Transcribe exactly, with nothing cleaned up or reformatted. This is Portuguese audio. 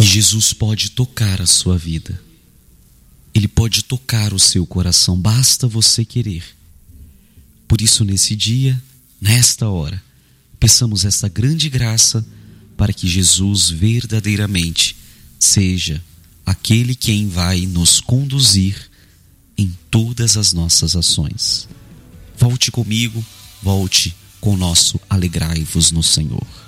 Jesus pode tocar a sua vida. Ele pode tocar o seu coração, basta você querer. Por isso, nesse dia, nesta hora, peçamos esta grande graça para que Jesus verdadeiramente seja aquele quem vai nos conduzir em todas as nossas ações. Volte comigo, volte com o nosso Alegrai-vos no Senhor.